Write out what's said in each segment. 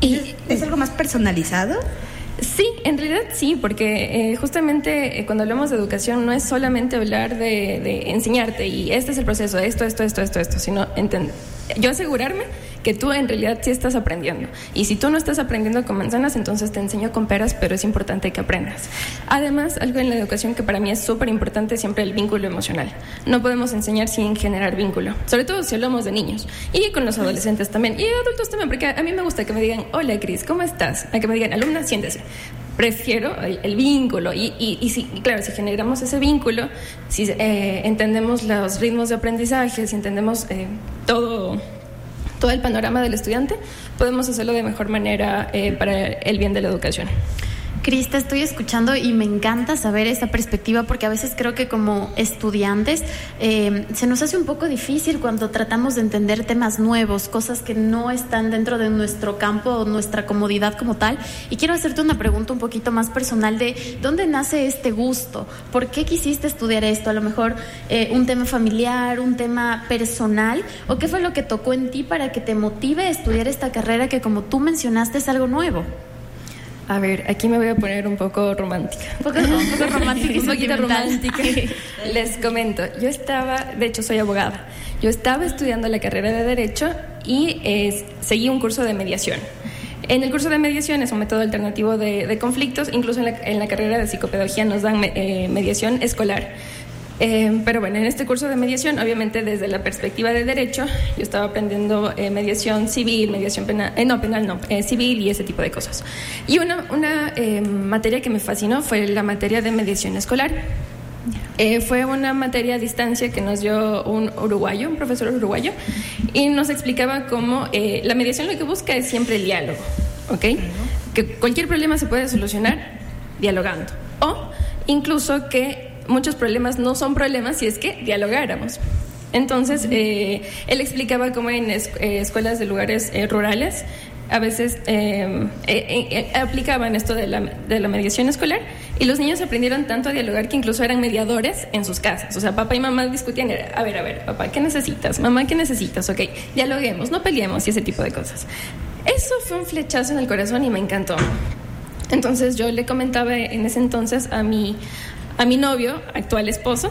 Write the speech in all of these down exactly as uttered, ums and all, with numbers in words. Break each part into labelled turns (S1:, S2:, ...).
S1: ¿Y es algo más personalizado?
S2: Sí, en realidad sí, porque eh, justamente eh, cuando hablamos de educación no es solamente hablar de, de enseñarte y este es el proceso, esto, esto, esto, esto, esto, sino entender, yo asegurarme que tú en realidad sí estás aprendiendo. Y si tú no estás aprendiendo con manzanas, entonces te enseño con peras, pero es importante que aprendas. Además, algo en la educación que para mí es súper importante es siempre el vínculo emocional. No podemos enseñar sin generar vínculo, sobre todo si hablamos de niños. Y con los adolescentes también, y adultos también, porque a mí me gusta que me digan, hola Cris, ¿cómo estás? A que me digan, alumna, siéntese. Prefiero el, el vínculo y, y, y, si, y claro, si generamos ese vínculo, si eh, entendemos los ritmos de aprendizaje, si entendemos eh, todo... todo el panorama del estudiante, podemos hacerlo de mejor manera eh, para el bien de la educación.
S3: Cris, te estoy escuchando y me encanta saber esa perspectiva porque a veces creo que como estudiantes eh, se nos hace un poco difícil cuando tratamos de entender temas nuevos, cosas que no están dentro de nuestro campo o nuestra comodidad como tal. Y quiero hacerte una pregunta un poquito más personal de ¿dónde nace este gusto? ¿Por qué quisiste estudiar esto? A lo mejor eh, un tema familiar, un tema personal, ¿o qué fue lo que tocó en ti para que te motive a estudiar esta carrera que, como tú mencionaste, es algo nuevo?
S2: A ver, aquí me voy a poner un poco romántica.
S3: Un poco, un poco romántica.
S2: un poquito romántica. Les comento, yo estaba, de hecho soy abogada, yo estaba estudiando la carrera de Derecho y eh, seguí un curso de mediación. En el curso de mediación es un método alternativo de, de conflictos, incluso en la, en la carrera de psicopedagogía nos dan eh, mediación escolar. Eh, pero bueno, en este curso de mediación, obviamente desde la perspectiva de derecho, yo estaba aprendiendo eh, mediación civil, mediación penal, eh, no, penal no, eh, civil y ese tipo de cosas. Y una, una eh, materia que me fascinó fue la materia de mediación escolar. Eh, fue una materia a distancia que nos dio un uruguayo, un profesor uruguayo, y nos explicaba cómo eh, la mediación lo que busca es siempre el diálogo, ¿ok? Que cualquier problema se puede solucionar dialogando, o incluso que muchos problemas no son problemas si es que dialogáramos. Entonces, eh, él explicaba cómo en es, eh, escuelas de lugares eh, rurales a veces eh, eh, eh, aplicaban esto de la, de la mediación escolar y los niños aprendieron tanto a dialogar que incluso eran mediadores en sus casas. O sea, papá y mamá discutían, a ver, a ver, papá, ¿qué necesitas? Mamá, ¿qué necesitas? Ok, dialoguemos, no peleemos y ese tipo de cosas. Eso fue un flechazo en el corazón y me encantó. Entonces yo le comentaba en ese entonces a mi a mi novio, actual esposo,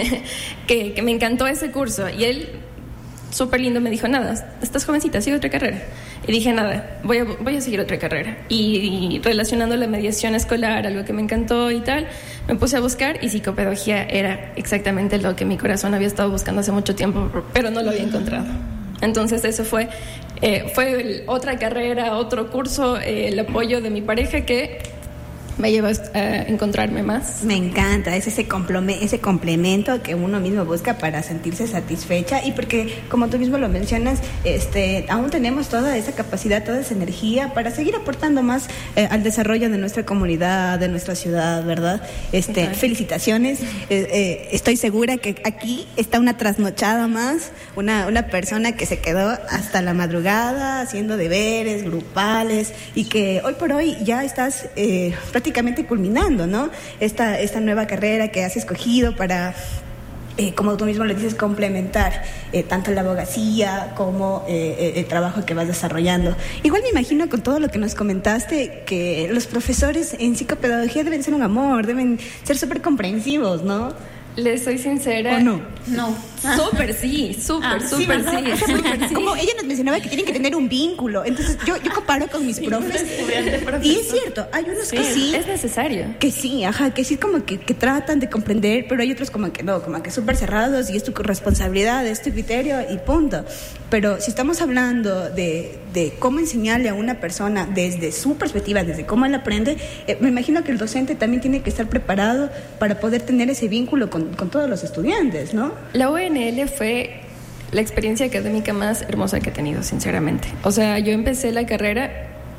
S2: que, que me encantó ese curso. Y él, súper lindo, me dijo, nada, estás jovencita, sigue otra carrera. Y dije, nada, voy a, voy a seguir otra carrera. Y, y relacionando la mediación escolar, algo que me encantó y tal, me puse a buscar y psicopedagogía era exactamente lo que mi corazón había estado buscando hace mucho tiempo, pero no lo había encontrado. Entonces eso fue, eh, fue el, otra carrera, otro curso, eh, el apoyo de mi pareja que me lleva a encontrarme más.
S1: Me encanta, es ese, complome, ese complemento que uno mismo busca para sentirse satisfecha y porque, como tú mismo lo mencionas, este, aún tenemos toda esa capacidad, toda esa energía para seguir aportando más eh, al desarrollo de nuestra comunidad, de nuestra ciudad, ¿verdad? Este, okay. Felicitaciones. Eh, eh, estoy segura que aquí está una trasnochada más, una, una persona que se quedó hasta la madrugada haciendo deberes grupales y que hoy por hoy ya estás eh, prácticamente prácticamente culminando, ¿no? Esta, esta nueva carrera que has escogido para, eh, como tú mismo lo dices, complementar eh, tanto la abogacía como eh, el trabajo que vas desarrollando. Igual me imagino con todo lo que nos comentaste que los profesores en psicopedagogía deben ser un amor, deben ser súper comprensivos, ¿no?
S2: Les soy sincera.
S1: ¿O no?
S3: No.
S2: Súper sí, súper, súper sí.
S1: sí, sí. Como ella nos mencionaba que tienen que tener un vínculo. Entonces yo, yo comparo con mis profes. Y es cierto, hay unos sí, que sí.
S2: Es necesario.
S1: Que sí, ajá, que sí como que, que tratan de comprender, pero hay otros como que no, como que súper cerrados y es tu responsabilidad, es tu criterio y punto. Pero si estamos hablando de, de cómo enseñarle a una persona desde su perspectiva, desde cómo él aprende, eh, me imagino que el docente también tiene que estar preparado para poder tener ese vínculo con, con todos los estudiantes, ¿no?
S2: La U N L fue la experiencia académica más hermosa que he tenido, sinceramente. O sea, yo empecé la carrera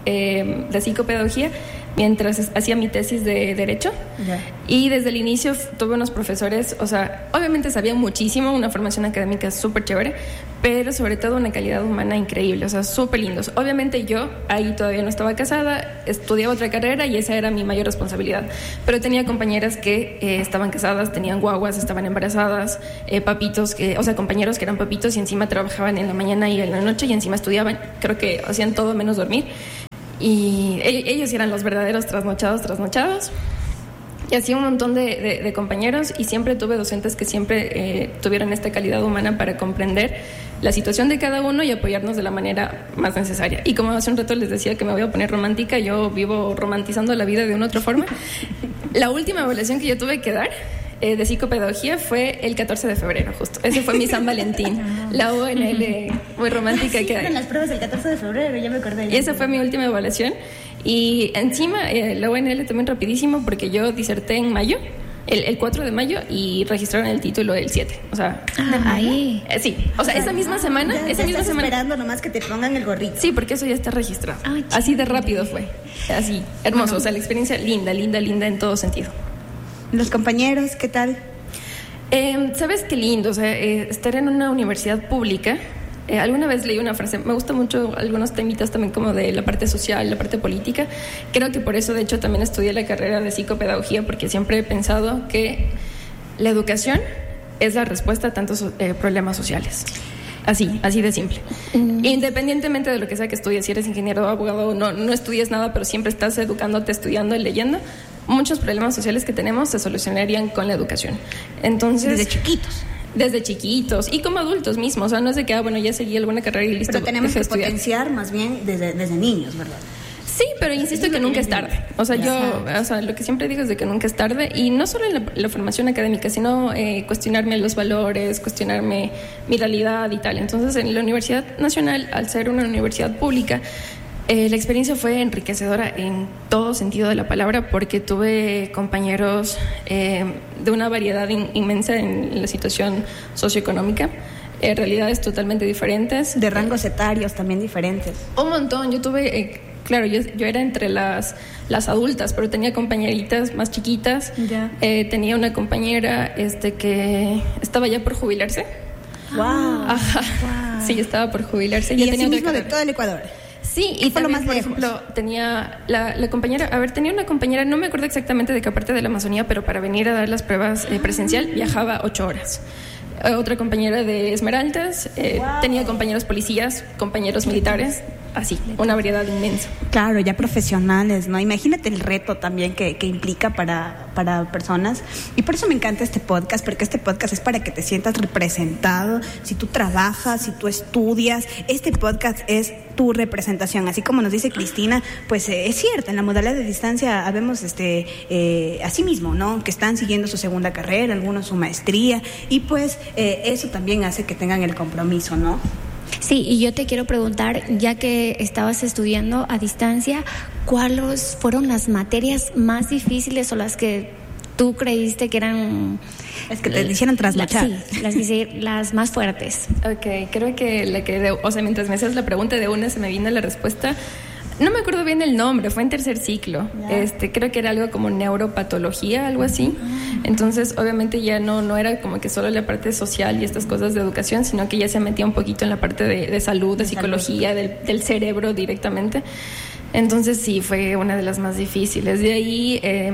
S2: eh, de psicopedagogía mientras hacía mi tesis de Derecho. Yeah. Y desde el inicio tuve unos profesores, o sea, obviamente sabían muchísimo, una formación académica súper chévere, pero sobre todo una calidad humana increíble, o sea, súper lindos. Obviamente yo ahí todavía no estaba casada, estudiaba otra carrera y esa era mi mayor responsabilidad, pero tenía compañeras que eh, estaban casadas, tenían guaguas, estaban embarazadas, eh, papitos, que, o sea, compañeros que eran papitos y encima trabajaban en la mañana y en la noche y encima estudiaban, creo que hacían todo menos dormir. y ellos eran los verdaderos trasnochados, trasnochados. Y así un montón de, de, de compañeros, y siempre tuve docentes que siempre eh, tuvieron esta calidad humana para comprender la situación de cada uno y apoyarnos de la manera más necesaria. Y como hace un rato les decía que me voy a poner romántica, yo vivo romantizando la vida de una otra forma. La última evaluación que yo tuve que dar eh, de psicopedagogía fue el catorce de febrero, justo. Ese fue mi San Valentín. La U N L muy romántica.
S1: Ah, sí,
S2: que
S1: fueron las pruebas del catorce de febrero, ya me acordé.
S2: Y esa fue mi última evaluación. Y encima, eh, la U N L también rapidísimo, porque yo diserté en mayo, el, el cuatro de mayo, y registraron el título el siete. O sea,
S3: ah, ahí.
S2: Eh, sí, o sea, esa misma semana.
S1: Ya
S2: esa misma
S1: estás
S2: semana.
S1: esperando nomás que te pongan el gorrito.
S2: Sí, porque eso ya está registrado.
S3: Ay,
S2: así de rápido fue. Así, hermoso. Bueno, o sea, la experiencia linda, linda, linda en todo sentido.
S1: Los compañeros, ¿qué tal?
S2: Eh, ¿Sabes qué lindo? O sea, eh, estar en una universidad pública. Eh, alguna vez leí una frase, me gusta mucho algunos temitas también como de la parte social, la parte política. Creo que por eso, de hecho, también estudié la carrera de psicopedagogía, porque siempre he pensado que la educación es la respuesta a tantos eh, problemas sociales. Así, así de simple. Mm. Independientemente de lo que sea que estudies, si eres ingeniero o abogado, no, no estudies nada, pero siempre estás educándote, estudiando y leyendo, muchos problemas sociales que tenemos se solucionarían con la educación. Entonces,
S1: desde chiquitos.
S2: Desde chiquitos y como adultos mismos, o sea, no es de que, ah, bueno, ya seguí alguna carrera y listo.
S1: Pero tenemos que potenciar más bien desde, desde niños, ¿verdad?
S2: Sí, pero insisto es que nunca es tarde. O sea, yo, o sea, lo que siempre digo es de que nunca es tarde, y no solo en la, la formación académica, sino eh, cuestionarme los valores, cuestionarme mi realidad y tal. Entonces, en la Universidad Nacional, al ser una universidad pública, Eh, la experiencia fue enriquecedora en todo sentido de la palabra, porque tuve compañeros eh, de una variedad in, inmensa en la situación socioeconómica, eh, realidades totalmente diferentes.
S1: De rangos etarios también diferentes.
S2: Un montón. Yo tuve, eh, claro, yo, yo era entre las, las adultas, pero tenía compañeritas más chiquitas.
S1: Ya.
S2: Eh, tenía una compañera este, que estaba ya por jubilarse.
S1: ¡Wow!
S2: Ajá.
S1: Wow.
S2: Sí, estaba por jubilarse.
S1: Y
S2: ya tenía
S1: así mismo
S2: otra
S1: de todo el Ecuador.
S2: Sí, y
S1: fue lo más
S2: por
S1: lejos?
S2: ejemplo, tenía la, la compañera, a ver, tenía una compañera, no me acuerdo exactamente de qué parte de la Amazonía, pero para venir a dar las pruebas eh, presencial viajaba ocho horas. Eh, otra compañera de Esmeraldas, eh, wow. Tenía compañeros policías, compañeros militares, así, una variedad inmensa.
S1: Claro, ya profesionales, ¿no? Imagínate el reto también que, que implica para, para personas. Y por eso me encanta este podcast, porque este podcast es para que te sientas representado. Si tú trabajas, si tú estudias, este podcast es tu representación. Así como nos dice Cristina, pues eh, es cierto, en la modalidad de distancia habemos este, eh, así mismo, ¿no? Que están siguiendo su segunda carrera, algunos su maestría, y pues eh, eso también hace que tengan el compromiso, ¿no?
S4: Sí, y yo te quiero preguntar, ya que estabas estudiando a distancia, ¿cuáles fueron las materias más difíciles o las que tú creíste que eran...
S1: Es que te hicieron trasnochar.
S4: Sí, las, las más fuertes.
S2: Ok, creo que la que, de, o sea, mientras me haces la pregunta de una se me vino la respuesta. No me acuerdo bien el nombre, fue en tercer ciclo. Yeah. Este, creo que era algo como neuropatología, algo así. Entonces, obviamente ya no, no era como que solo la parte social y estas cosas de educación, sino que ya se metía un poquito en la parte de, de salud, de, de psicología, del, del cerebro directamente. Entonces sí, fue una de las más difíciles. De ahí... Eh,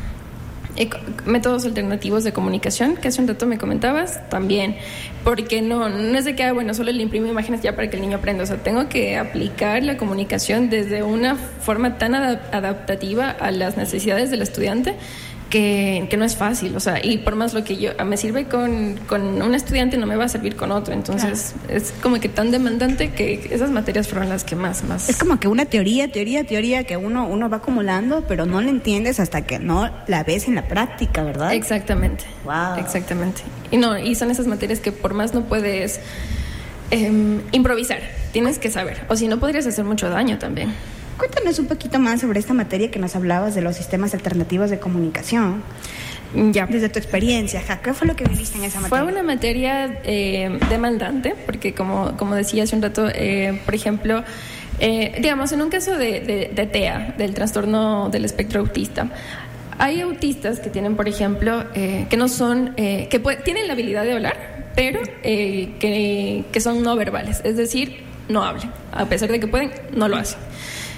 S2: métodos alternativos de comunicación, que hace un rato me comentabas, también, porque no, no es de que, ah, bueno, solo le imprimo imágenes ya para que el niño aprenda, o sea, tengo que aplicar la comunicación desde una forma tan adap- adaptativa a las necesidades del estudiante, que, que no es fácil, o sea, y por más lo que yo me sirve con, con un estudiante no me va a servir con otro, entonces claro. Es como que tan demandante que esas materias fueron las que más, más...
S1: Es como que una teoría, teoría, teoría que uno, uno va acumulando, pero no la entiendes hasta que no la ves en la práctica, ¿verdad?
S2: Exactamente,
S1: wow.
S2: Exactamente, y no, y son esas materias que por más no puedes eh, improvisar, tienes que saber, o si no podrías hacer mucho daño también.
S1: Cuéntanos un poquito más sobre esta materia que nos hablabas de los sistemas alternativos de comunicación.
S2: Ya.
S1: Desde tu experiencia, ¿qué fue lo que viviste en esa materia?
S2: Fue una materia eh, demandante, porque como, como decía hace un rato, eh, por ejemplo, eh, digamos, en un caso de, de, de T E A, del trastorno del espectro autista, hay autistas que tienen, por ejemplo, eh, que no son, eh, que puede, tienen la habilidad de hablar, pero eh, que, que son no verbales, es decir, no hablan, a pesar de que pueden, no lo hacen.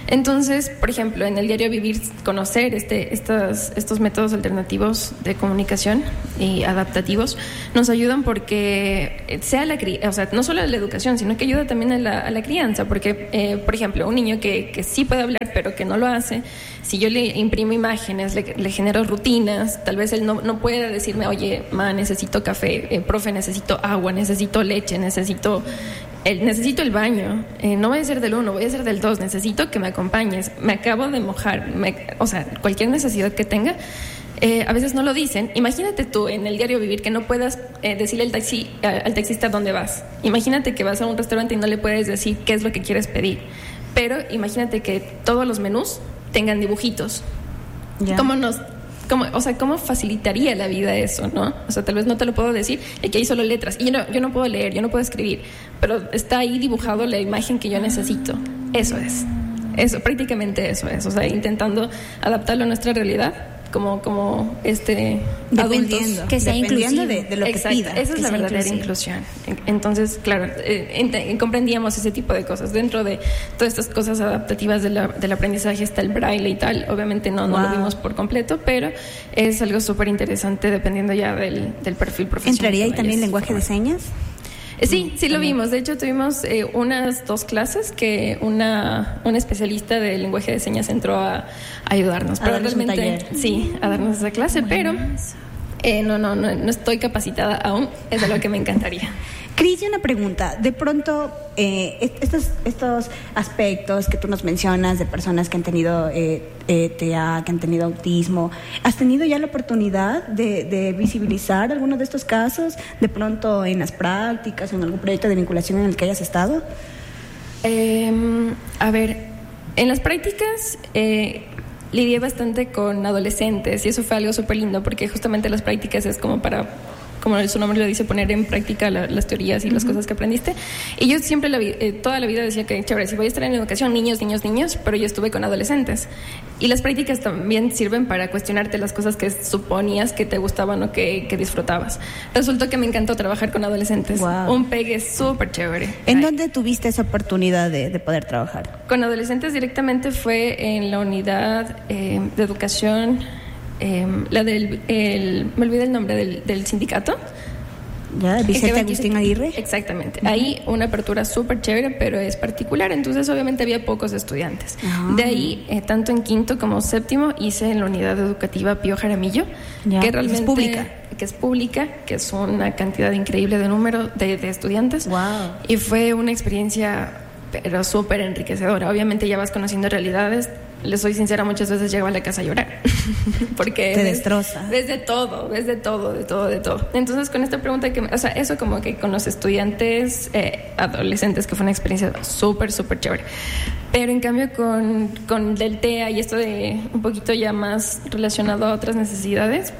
S2: Entonces, por ejemplo, en el diario vivir, conocer este, estas, estos métodos alternativos de comunicación y adaptativos nos ayudan porque sea la o sea, no solo a la educación, sino que ayuda también a la, a la crianza, porque, eh, por ejemplo, un niño que, que sí puede hablar, pero que no lo hace, si yo le imprimo imágenes, le, le genero rutinas, tal vez él no, no pueda decirme, oye, ma, necesito café, eh, profe, necesito agua, necesito leche, necesito... El, necesito el baño, eh, no voy a ser del uno, voy a ser del dos, necesito que me acompañes, me acabo de mojar, me, o sea, cualquier necesidad que tenga, eh, a veces no lo dicen. Imagínate tú en el diario vivir que no puedas eh, decirle al, taxi, eh, al taxista dónde vas. Imagínate que vas a un restaurante y no le puedes decir qué es lo que quieres pedir, pero imagínate que todos los menús tengan dibujitos. Yeah. ¿Cómo nos... ¿Cómo, o sea, ¿cómo facilitaría la vida eso, no? O sea, tal vez no te lo puedo decir, aquí hay solo letras. Y yo no, yo no puedo leer, yo no puedo escribir, pero está ahí dibujado la imagen que yo necesito. Eso es. Eso, prácticamente eso es. O sea, intentando adaptarlo a nuestra realidad como, como este, adultos.
S1: Que sea inclusivo de, de lo
S2: Exacto,
S1: que pida.
S2: Esa es la verdadera inclusivo. inclusión. Entonces, claro, eh, ent- comprendíamos ese tipo de cosas. Dentro de todas estas cosas adaptativas de la, del aprendizaje está el braille y tal. Obviamente no, no wow. lo vimos por completo, pero es algo súper interesante dependiendo ya del, del perfil profesional.
S1: ¿Entraría ahí también lenguaje de señas?
S2: Sí, sí lo vimos. De hecho, tuvimos eh, unas dos clases que una, una especialista de lenguaje de señas entró a, a ayudarnos.
S1: A
S2: pero realmente, sí, a darnos esa clase, bueno, pero eh, no, no, no, no estoy capacitada aún. Es de lo que me encantaría.
S1: Cris, una pregunta. De pronto, eh, estos, estos aspectos que tú nos mencionas de personas que han tenido eh, eh, T A, que han tenido autismo, ¿has tenido ya la oportunidad de, de visibilizar algunos de estos casos? De pronto en las prácticas o en algún proyecto de vinculación en el que hayas estado.
S2: Eh, a ver, en las prácticas... Eh, lidié bastante con adolescentes y eso fue algo súper lindo porque justamente las prácticas es como para, como su nombre lo dice, poner en práctica la, las teorías y uh-huh. las cosas que aprendiste. Y yo siempre, la, eh, toda la vida decía que chévere, si voy a estar en educación, niños, niños, niños, pero yo estuve con adolescentes. Y las prácticas también sirven para cuestionarte las cosas que suponías que te gustaban o que, que disfrutabas. Resultó que me encantó trabajar con adolescentes. Wow. Un pegue súper chévere.
S1: ¿En
S2: Ay.
S1: dónde tuviste esa oportunidad de, de poder trabajar?
S2: Con adolescentes directamente fue en la unidad eh, de educación, eh, la del, el, me olvidé el nombre del, del sindicato.
S1: Ya, Vicente Agustín Aguirre.
S2: Exactamente. Uh-huh. Ahí una apertura súper chévere, pero es particular, entonces obviamente había pocos estudiantes. Uh-huh. De ahí, eh, tanto en quinto como séptimo, hice en la unidad educativa Pío Jaramillo,
S1: ya,
S2: que realmente
S1: es pública.
S2: que es pública, que es una cantidad increíble de número de, de estudiantes.
S1: Wow.
S2: Y fue una experiencia, pero súper enriquecedora. Obviamente ya vas conociendo realidades. Les soy sincera, muchas veces llego a la casa a llorar porque
S1: te destroza.
S2: Ves de todo, ves de todo, de todo, de todo. Entonces con esta pregunta que, me, o sea, eso como que con los estudiantes eh, adolescentes, que fue una experiencia súper, súper chévere. Pero en cambio con, con del T E A y esto de un poquito ya más relacionado a otras necesidades,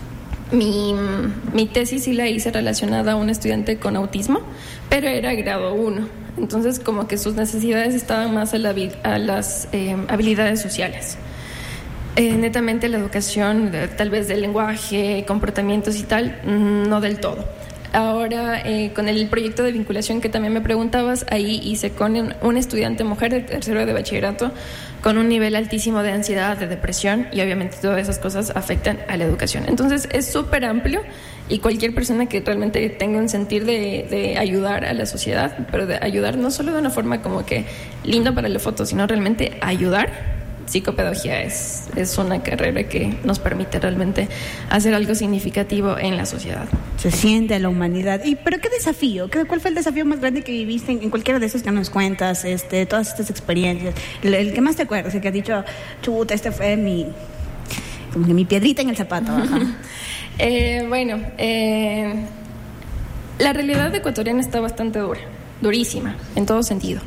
S2: mi, mi tesis sí la hice relacionada a un estudiante con autismo, pero era grado uno. Entonces como que sus necesidades estaban más a, la, a las eh, habilidades sociales. Eh, netamente la educación, de, tal vez del lenguaje, comportamientos y tal, no del todo. Ahora, eh, con el proyecto de vinculación que también me preguntabas, ahí hice con un estudiante mujer de tercero de bachillerato con un nivel altísimo de ansiedad, de depresión, y obviamente todas esas cosas afectan a la educación. Entonces es súper amplio y cualquier persona que realmente tenga un sentir de, de ayudar a la sociedad, pero de ayudar no solo de una forma como que linda para la foto, sino realmente ayudar. Psicopedagogía es, es una carrera que nos permite realmente hacer algo significativo en la sociedad.
S1: Se siente a la humanidad. ¿Y pero qué desafío? ¿Qué, ¿Cuál fue el desafío más grande que viviste en, en cualquiera de esos que nos cuentas? Este, todas estas experiencias. El, el que más te acuerdas, el que has dicho, chuta, este fue mi, como que mi piedrita en el zapato. Ajá.
S2: eh, bueno, eh, la realidad ecuatoriana está bastante dura, durísima, en todo sentido.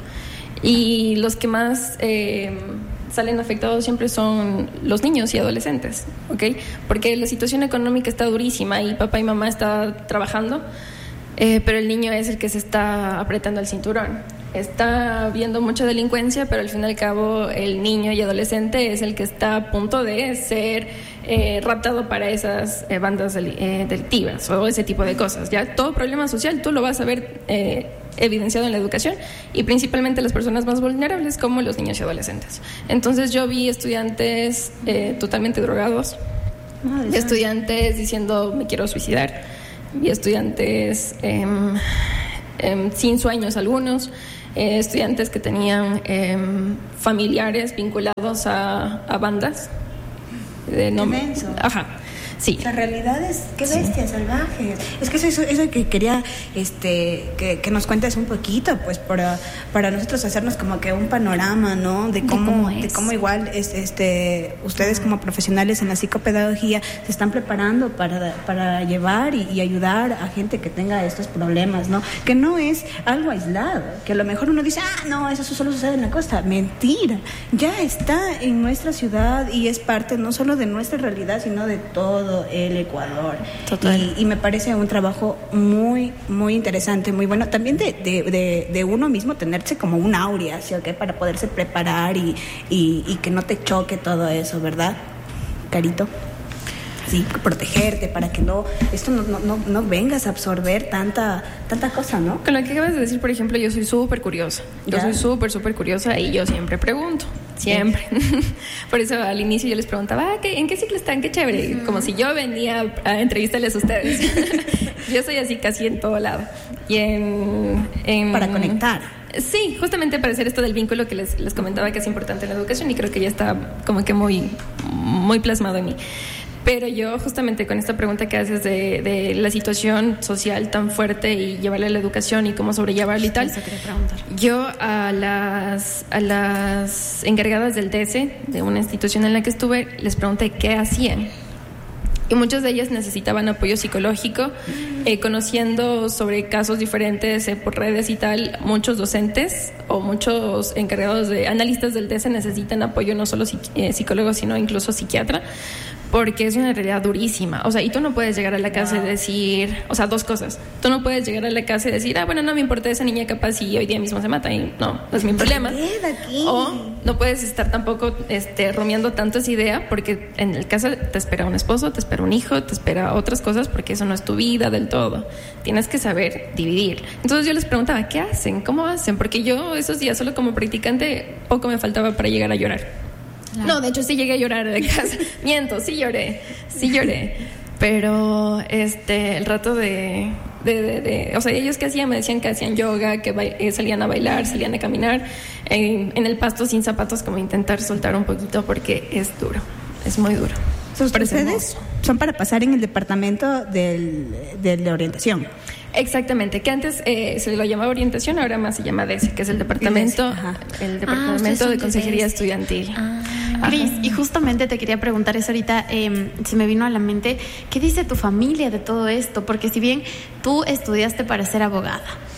S2: Y los que más... Eh, salen afectados siempre son los niños y adolescentes, ¿ok? Porque la situación económica está durísima y papá y mamá están trabajando, eh, pero el niño es el que se está apretando el cinturón. Está habiendo mucha delincuencia, pero al fin y al cabo el niño y adolescente es el que está a punto de ser eh, raptado para esas eh, bandas del, eh, delictivas o ese tipo de cosas. Ya todo problema social tú lo vas a ver eh, evidenciado en la educación, y principalmente las personas más vulnerables como los niños y adolescentes. Entonces yo vi estudiantes eh, totalmente drogados, oh, estudiantes diciendo me quiero suicidar, vi estudiantes eh, eh, sin sueños algunos, eh, estudiantes que tenían eh, familiares vinculados a, a bandas de nombre. Ajá. Sí.
S1: La realidad es, qué bestia, sí. Salvaje. Es que eso, eso, eso que quería este, que, que nos cuentes un poquito, pues para, para nosotros hacernos como que un panorama, ¿no? De cómo, de cómo, de cómo igual es, este, ustedes como profesionales en la psicopedagogía se están preparando para, para llevar y, y ayudar a gente que tenga estos problemas, ¿no? Que no es algo aislado, que a lo mejor uno dice, ah, no, eso solo sucede en la costa. Mentira, ya está en nuestra ciudad y es parte no solo de nuestra realidad, sino de todo el Ecuador. Total. Y, y me parece un trabajo muy, muy interesante, muy bueno. También de, de, de, de uno mismo tenerse como un aurea, ¿sí? ¿Okay? Para poderse preparar y, y, y que no te choque todo eso, ¿verdad, Carito? Sí, protegerte para que no esto no, no, no, no vengas a absorber tanta tanta cosa, ¿no?
S2: Con lo que acabas de decir, por ejemplo, yo soy súper curiosa. Yo ¿Ya? soy súper, súper curiosa y yo siempre pregunto. Siempre. Por eso al inicio yo les preguntaba, ah, ¿qué, ¿en qué ciclo están? Qué chévere. Uh-huh. Como si yo venía a entrevistarles a ustedes. Yo soy así casi en todo lado. Y en, en...
S1: Para conectar.
S2: Sí, justamente para hacer esto del vínculo que les, les comentaba que es importante en la educación y creo que ya está como que muy, muy plasmado en mí. Pero yo justamente con esta pregunta que haces de, de la situación social tan fuerte y llevarla a la educación y cómo sobrellevarla y tal, yo a las, a las encargadas del D E S E, de una institución en la que estuve, les pregunté qué hacían. Y muchas de ellas necesitaban apoyo psicológico, eh, conociendo sobre casos diferentes eh, por redes y tal. Muchos docentes o muchos encargados de analistas del D E S E necesitan apoyo, no solo psiqui- eh, psicólogos, sino incluso psiquiatra, porque es una realidad durísima. O sea, y tú no puedes llegar a la casa wow. y decir, o sea, dos cosas. Tú no puedes llegar a la casa y decir, ah, bueno, no me importa esa niña, capaz si hoy día mismo se mata y no, no es mi problema. O no puedes estar tampoco este, rumiando tanto esa idea, porque en el caso te espera un esposo, te espera un hijo, te espera otras cosas, porque eso no es tu vida del todo. Tienes que saber dividir. Entonces yo les preguntaba, ¿qué hacen? ¿Cómo hacen? Porque yo esos días solo como practicante poco me faltaba para llegar a llorar. Claro. No, de hecho sí llegué a llorar de casa. Miento, sí lloré, sí lloré. Pero este, el rato de, de, de, de... O sea, ellos que hacían, me decían que hacían yoga, que ba- eh, salían a bailar, salían a caminar eh, en el pasto sin zapatos, como intentar soltar un poquito porque es duro, es muy duro.
S1: ¿Ustedes son para pasar en el departamento del, de la orientación?
S2: Exactamente, que antes eh, se lo llamaba orientación, ahora más se llama D E S E, que es el departamento, el departamento ah, de consejería estudiantil.
S3: Ah. Cris, y justamente te quería preguntar eso ahorita, eh, se me vino a la mente, ¿qué dice tu familia de todo esto? Porque si bien tú estudiaste para ser abogada,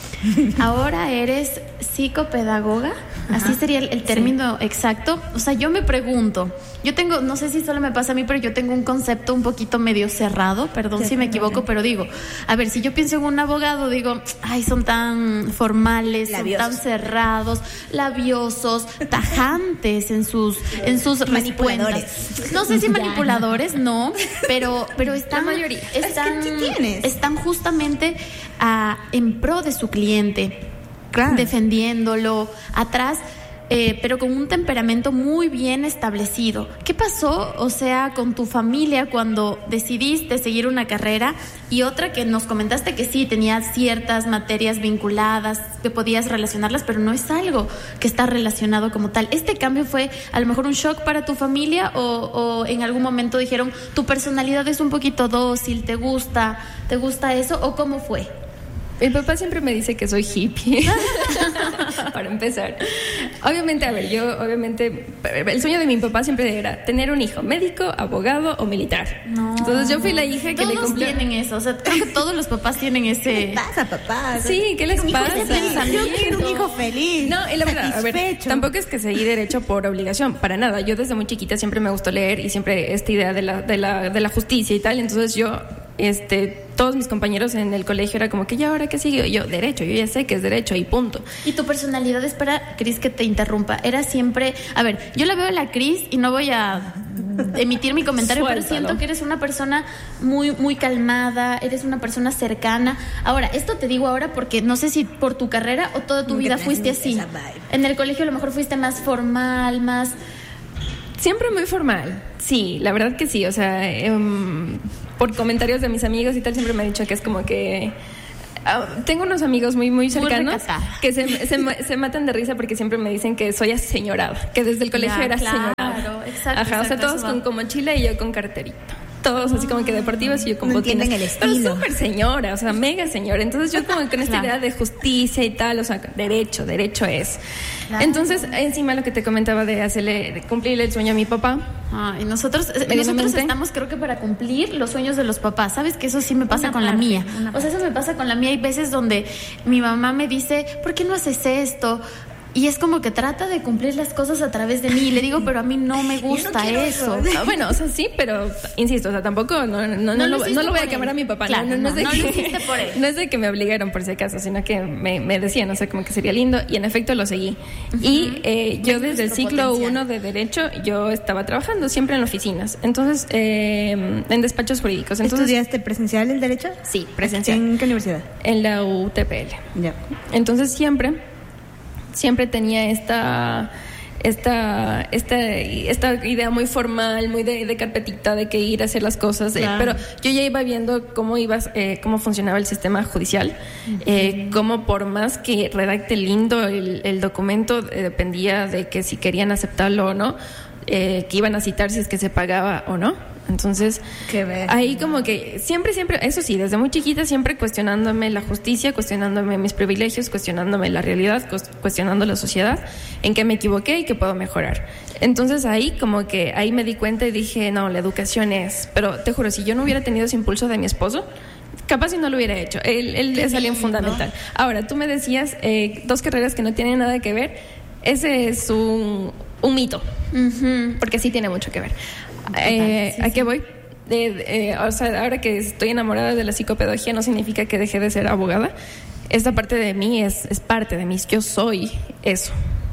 S3: ahora eres psicopedagoga, así sería el, el término sí. exacto. O sea, yo me pregunto, yo tengo, no sé si solo me pasa a mí, pero yo tengo un concepto un poquito medio cerrado, perdón sí, si me equivoco, pero digo, a ver, si yo pienso en un abogado, digo, ay, son tan formales, labiosos. Son tan cerrados, labiosos, tajantes en sus, en sus respuestas. No sé si manipuladores, no, pero, pero están,
S2: la mayoría.
S3: Están,
S1: es que sí tienes.
S3: están justamente a, en pro de su cliente. Claro. Defendiéndolo atrás, eh, pero con un temperamento muy bien establecido. ¿Qué pasó, o sea, con tu familia cuando decidiste seguir una carrera y otra que nos comentaste que sí, tenías ciertas materias vinculadas, que podías relacionarlas, pero no es algo que está relacionado como tal? ¿Este cambio fue a lo mejor un shock para tu familia o, o en algún momento dijeron, tu personalidad es un poquito dócil, te gusta, te gusta eso, o cómo fue?
S2: Mi papá siempre me dice que soy hippie, para empezar. Obviamente, a ver, yo, obviamente, el sueño de mi papá siempre era tener un hijo, médico, abogado o militar. No. Entonces yo fui la hija que
S3: todos
S2: le cumplió.
S3: Todos tienen eso, o sea, creo que todos los papás tienen ese...
S1: ¿Qué les pasa, papá?
S2: Sí, ¿qué les pasa?
S1: Yo quiero un hijo feliz.
S2: No, y la verdad, a ver, tampoco es que seguí derecho por obligación, para nada. Yo desde muy chiquita siempre me gustó leer y siempre esta idea de la, de la, de la justicia y tal, entonces yo... Este, todos mis compañeros en el colegio era como que ya ahora qué sigue, yo derecho, yo ya sé que es derecho y punto.
S3: Y tu personalidad, espera, Cris, que te interrumpa, era siempre, a ver, yo la veo a la Cris y no voy a emitir mi comentario,
S2: Suéltalo.
S3: pero siento que eres una persona muy, muy calmada, eres una persona cercana. Ahora, esto te digo ahora porque no sé si por tu carrera o toda tu
S1: Nunca
S3: vida fuiste así.
S1: esa vibe.
S3: En el colegio a lo mejor fuiste más formal, más...
S2: Siempre muy formal, sí, la verdad que sí, o sea, em, por comentarios de mis amigos y tal, siempre me han dicho que es como que... Uh, tengo unos amigos muy, muy cercanos
S3: recatada.
S2: que se, se, se matan de risa porque siempre me dicen que soy aseñorada, que desde el colegio
S3: Ya,
S2: era
S3: claro,
S2: aseñorada.
S3: exacto,
S2: Ajá, o sea,
S3: exacto,
S2: todos
S3: eso
S2: con,
S3: va.
S2: con mochila y yo con carterito. Todos así como que deportivos y yo con
S1: No
S2: botines.
S1: entienden el
S2: Pero
S1: estilo.
S2: súper señora, o sea, mega señora. Entonces yo como con esta
S3: Claro.
S2: idea de justicia y tal, o sea, derecho, derecho es.
S3: Claro.
S2: Entonces, encima lo que te comentaba de hacerle, de cumplirle el sueño a mi papá.
S3: Ah, y nosotros, eh,
S2: Medianamente.
S3: nosotros estamos, creo que para cumplir los sueños de los papás. ¿Sabes? Que eso sí me pasa
S1: Una
S3: con la
S1: parte,
S3: mía.
S1: una
S3: O sea, eso me pasa con la mía. Hay veces donde mi mamá me dice, ¿por qué no haces esto? Y es como que trata de cumplir las cosas a través de mí. Y le digo, pero a mí no me gusta
S1: quiero
S3: eso.
S2: Ah, bueno, o sea, sí, pero insisto, o sea, tampoco, no, no, no,
S3: No
S2: no,
S3: lo
S2: lo,
S3: hiciste
S2: no lo voy a
S3: por
S2: quemar
S3: él.
S2: a mi papá,
S3: Claro,
S2: no, no, no,
S3: no,
S2: es de
S3: no
S2: que,
S3: lo hiciste por él.
S2: no es de que me obligaron por si acaso, sino que me, me decían, o sea, como que sería lindo, y en efecto lo seguí. Y eh, yo
S3: Ves
S2: desde el
S3: nuestro
S2: ciclo
S3: potencial.
S2: uno de Derecho, yo estaba trabajando siempre en oficinas, entonces, eh, en despachos jurídicos. Entonces,
S1: ¿Estudiaste presencial el derecho?
S2: sí, presencial,
S1: ¿En qué universidad?
S2: en la U T P L.
S1: Ya.
S2: Entonces siempre, siempre tenía esta, esta, esta, esta idea muy formal, muy de, de carpetita, de que ir a hacer las cosas. eh,
S3: Claro.
S2: pero yo ya iba viendo cómo ibas, eh, cómo funcionaba el sistema judicial, eh, cómo por más que redacte lindo el, el documento, eh, dependía de que si querían aceptarlo o no, eh, que iban a citar si es que se pagaba o no. Entonces,
S1: Qué ver.
S2: ahí como que siempre, siempre, eso sí, desde muy chiquita, siempre cuestionándome la justicia, cuestionándome mis privilegios, cuestionándome la realidad, cues- cuestionando la sociedad, en qué me equivoqué y qué puedo mejorar. Entonces ahí como que ahí me di cuenta y dije, no, la educación es, pero te juro, si yo no hubiera tenido ese impulso de mi esposo, capaz si no lo hubiera hecho. Él, él es alguien fundamental. Ahora, tú me decías eh, dos carreras que no tienen nada que ver. Ese es un, un mito,
S3: Ujú.
S2: porque sí tiene mucho que ver. Eh, ¿A qué voy? De- de- eh, o sea, ahora que estoy enamorada de la psicopedagogía no significa que deje de ser abogada. Esta parte de mí es, es parte de mí, yo soy eso.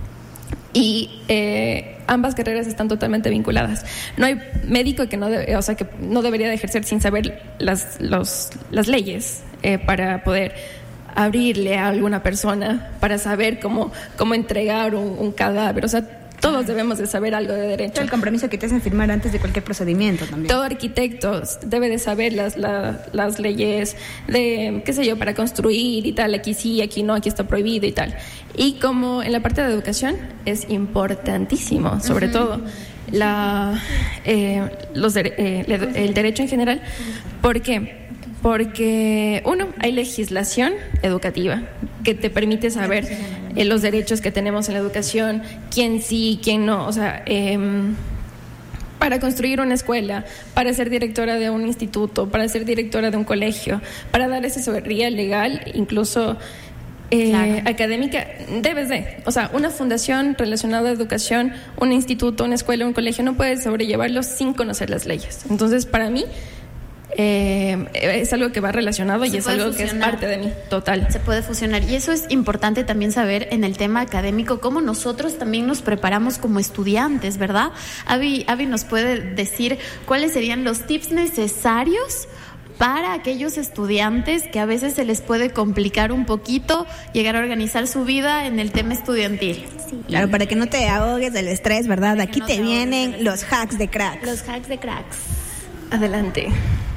S2: Y eh, ambas carreras están totalmente vinculadas. No hay médico que no, de- o sea, que no debería de ejercer sin saber las, los, las leyes eh, para poder abrirle a alguna persona, para saber cómo, cómo entregar un, un cadáver. O sea, todos debemos de saber algo de derecho.
S1: El compromiso que te hacen firmar antes de cualquier procedimiento también.
S2: Todo arquitecto debe de saber las, la- las leyes de, qué sé yo, para construir y tal, aquí sí, aquí no, aquí está prohibido y tal. Y como en la parte de educación es importantísimo, sobre todo, la, eh, los dere- eh, el, el derecho en general. ¿Por qué? Porque, uno, hay legislación educativa que te permite saber eh, los derechos que tenemos en la educación, quién sí, quién no, o sea... em, para construir una escuela, para ser directora de un instituto, para ser directora de un colegio, para dar asesoría legal, incluso eh,
S3: Claro.
S2: académica, debes de. O sea, una fundación relacionada a educación, un instituto, una escuela, un colegio, no puedes sobrellevarlo sin conocer las leyes. Entonces, para mí, eh, es algo que va relacionado y
S3: Se
S2: es
S3: puede
S2: algo que es
S3: fusionar.
S2: parte de mí, total.
S3: Se puede fusionar. Y eso es importante también saber en el tema académico, cómo nosotros también nos preparamos como estudiantes, ¿verdad? Avi, Avi nos puede decir cuáles serían los tips necesarios para aquellos estudiantes que a veces se les puede complicar un poquito llegar a organizar su vida en el tema estudiantil.
S1: Claro, para que no te ahogues del estrés, ¿verdad?
S3: Para que
S1: Aquí
S3: no
S1: te
S3: te ahogues
S1: vienen
S3: del
S1: los hacks de cracks.
S4: Los hacks de cracks.
S2: Adelante.